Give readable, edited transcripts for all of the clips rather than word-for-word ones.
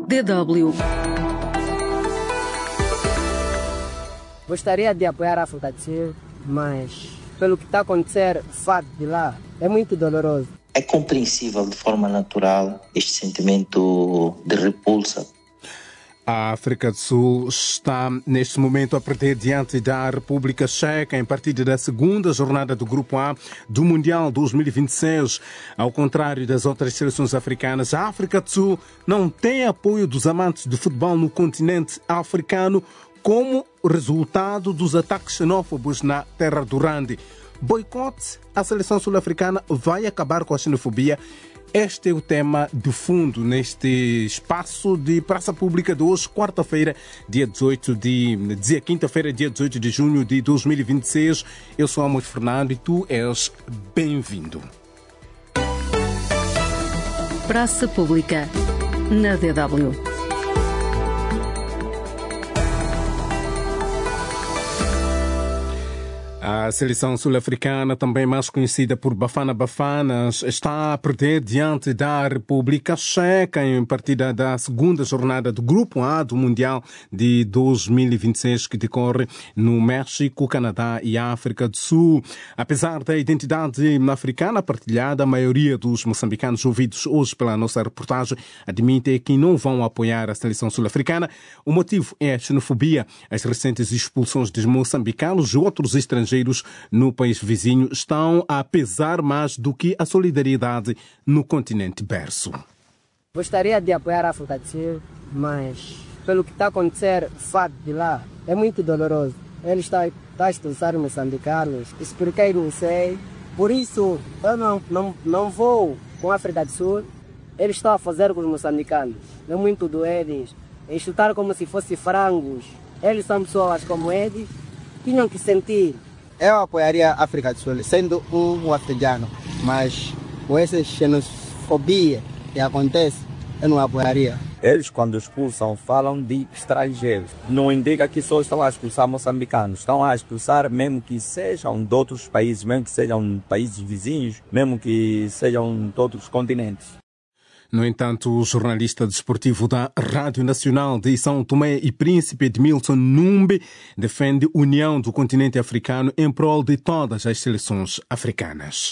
DW. Gostaria de apoiar a África do Sul, mas pelo que está a acontecer, o fato de lá é muito doloroso. É compreensível de forma natural este sentimento de repulsa. A África do Sul está, neste momento, a perder diante da República Checa em partida da segunda jornada do Grupo A do Mundial 2026. Ao contrário das outras seleções africanas, a África do Sul não tem apoio dos amantes de futebol no continente africano como resultado dos ataques xenófobos na terra do Rande. Boicote à seleção sul-africana vai acabar com a xenofobia. Este é o tema de fundo neste espaço de praça pública de hoje, quarta-feira, quinta-feira, dia 18 de junho de 2026. Eu sou Amos Fernando e tu és bem-vindo. Praça Pública, na DW. A seleção sul-africana, também mais conhecida por Bafana Bafanas, está a perder diante da República Checa em partida da segunda jornada do Grupo A do Mundial de 2026 que decorre no México, Canadá e África do Sul. Apesar da identidade africana partilhada, a maioria dos moçambicanos ouvidos hoje pela nossa reportagem admite que não vão apoiar a seleção sul-africana. O motivo é a xenofobia. As recentes expulsões de moçambicanos e outros estrangeiros no país vizinho estão a pesar mais do que a solidariedade no continente berço. Gostaria de apoiar a África do Sul, mas pelo que está a acontecer, o fato de lá é muito doloroso. Ele está a expulsar os moçambicanos, isso porque eu não sei. Por isso, eu não vou com a África do Sul. Eles estão a fazer com os moçambicanos. É muito doentes. Insultar como se fossem frangos. Eles são pessoas como eles. Tinham que sentir. Eu apoiaria a África do Sul, sendo um africano, mas com essa xenofobia que acontece, eu não apoiaria. Eles, quando expulsam, falam de estrangeiros. Não indica que só estão a expulsar moçambicanos. Estão a expulsar mesmo que sejam de outros países, mesmo que sejam países vizinhos, mesmo que sejam de outros continentes. No entanto, o jornalista desportivo da Rádio Nacional de São Tomé e Príncipe, Edmilson Numbe, defende a união do continente africano em prol de todas as seleções africanas.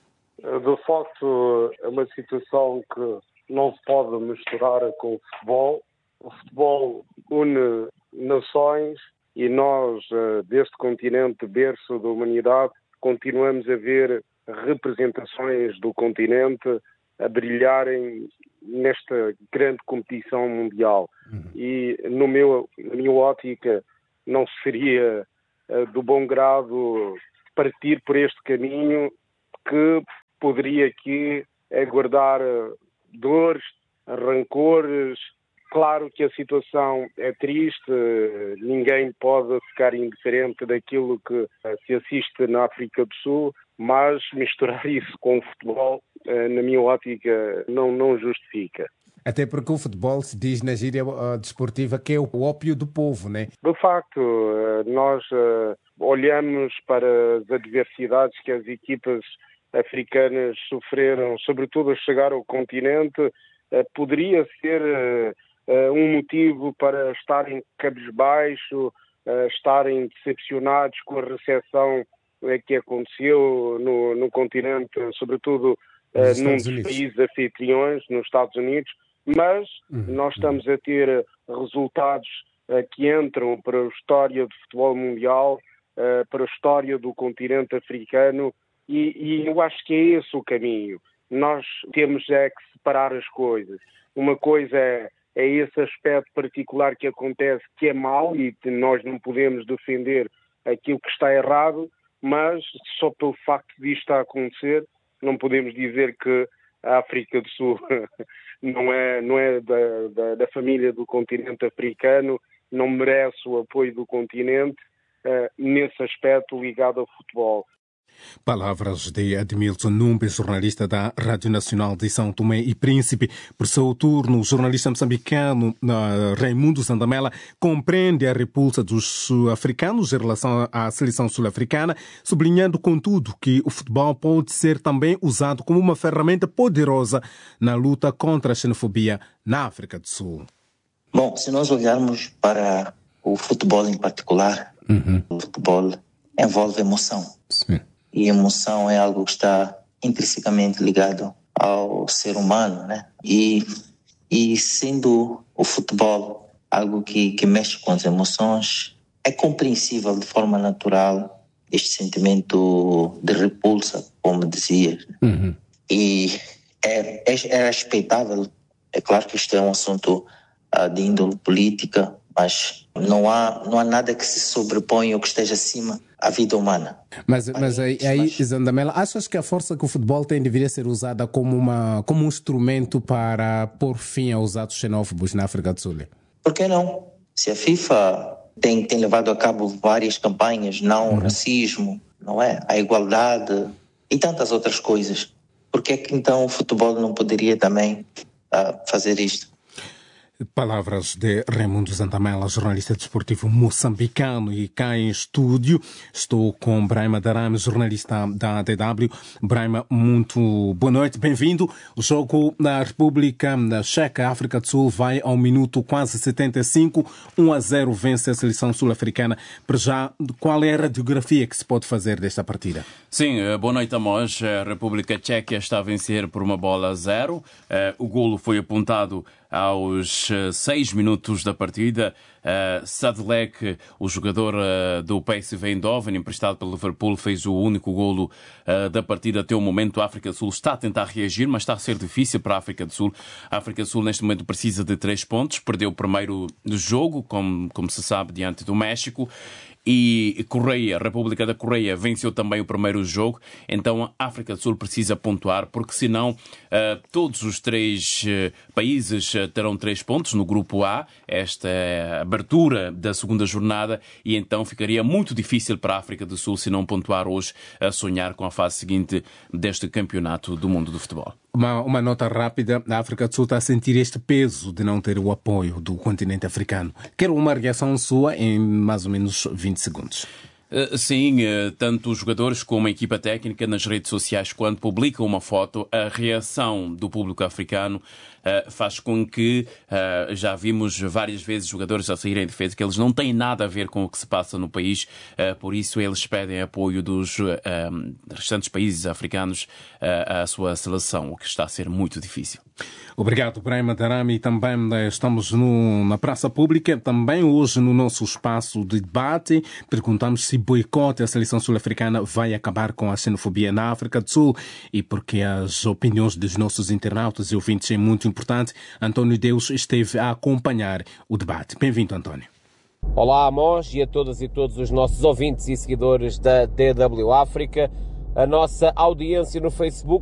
De facto, é uma situação que não se pode misturar com o futebol. O futebol une nações e nós, deste continente berço da humanidade, continuamos a ver representações do continente a brilharem nesta grande competição mundial. E na minha ótica não seria do bom grado partir por este caminho que poderia aqui guardar dores, rancores. Claro que a situação é triste, ninguém pode ficar indiferente daquilo que se assiste na África do Sul, mas misturar isso com o futebol, na minha ótica, não justifica. Até porque o futebol se diz na gíria desportiva que é o ópio do povo, né? De facto, nós olhamos para as adversidades que as equipas africanas sofreram, sobretudo a chegar ao continente, poderia ser um motivo para estarem cabisbaixo, estarem decepcionados com a recepção que aconteceu no continente, sobretudo num dos países anfitriões, nos Estados Unidos, mas nós estamos a ter resultados que entram para a história do futebol mundial, para a história do continente africano, e eu acho que é esse o caminho. Nós temos que separar as coisas. Uma coisa é esse aspecto particular que acontece, que é mau, e que nós não podemos defender aquilo que está errado, mas só pelo facto de isto estar a acontecer, não podemos dizer que a África do Sul não é da família do continente africano, não merece o apoio do continente nesse aspecto ligado ao futebol. Palavras de Edmilson Numbe, jornalista da Rádio Nacional de São Tomé e Príncipe. Por seu turno, o jornalista moçambicano Raimundo Zandamela compreende a repulsa dos sul-africanos em relação à seleção sul-africana, sublinhando, contudo, que o futebol pode ser também usado como uma ferramenta poderosa na luta contra a xenofobia na África do Sul. Bom, se nós olharmos para o futebol em particular, o futebol envolve emoção. Sim. E emoção é algo que está intrinsecamente ligado ao ser humano, né? E sendo o futebol algo que mexe com as emoções, é compreensível de forma natural este sentimento de repulsa, como dizias. E é respeitável. É claro que isto é um assunto de índole política, mas não há nada que se sobreponha ou que esteja acima da vida humana. Mas aí Zandamela, achas que a força que o futebol tem deveria ser usada como um instrumento para pôr fim aos atos xenófobos na África do Sul? Por que não? Se a FIFA tem levado a cabo várias campanhas, não o racismo, não é? A igualdade e tantas outras coisas, por que é que então o futebol não poderia também fazer isto? Palavras de Raimundo Zandamela, jornalista desportivo moçambicano, e cá em estúdio estou com Brahima Darame, jornalista da DW. Brahima, muito boa noite, bem-vindo. O jogo na República Checa, África do Sul, vai ao minuto quase 75, 1-0 vence a seleção sul-africana. Para já, qual é a radiografia que se pode fazer desta partida? Sim, boa noite, Amos. A República Checa está a vencer por 1-0. O golo foi apontado aos 6 minutos da partida. Sadlek, o jogador do PSV Eindhoven, emprestado pelo Liverpool, fez o único golo da partida até o momento. A África do Sul está a tentar reagir, mas está a ser difícil para a África do Sul. A África do Sul neste momento precisa de 3 pontos. Perdeu o primeiro jogo, como se sabe, diante do México. E a República da Coreia venceu também o primeiro jogo. Então a África do Sul precisa pontuar, porque senão todos os 3 países terão 3 pontos no grupo A. Esta é a abertura da segunda jornada, e então ficaria muito difícil para a África do Sul se não pontuar hoje, a sonhar com a fase seguinte deste campeonato do mundo do futebol. Uma nota rápida, a África do Sul está a sentir este peso de não ter o apoio do continente africano. Quero uma reação sua em mais ou menos 20 segundos. Sim, tanto os jogadores como a equipa técnica nas redes sociais, quando publicam uma foto, a reação do público africano faz com que já vimos várias vezes jogadores a saírem em defesa que eles não têm nada a ver com o que se passa no país, por isso eles pedem apoio dos restantes países africanos à sua seleção, o que está a ser muito difícil. Obrigado, Brahima Darame. Também estamos na praça pública, também hoje no nosso espaço de debate. Perguntamos se boicote à seleção sul-africana vai acabar com a xenofobia na África do Sul, e porque as opiniões dos nossos internautas e ouvintes é muito importante. António Deus esteve a acompanhar o debate. Bem-vindo, António. Olá, Amos, e a todas e todos os nossos ouvintes e seguidores da DW África. A nossa audiência no Facebook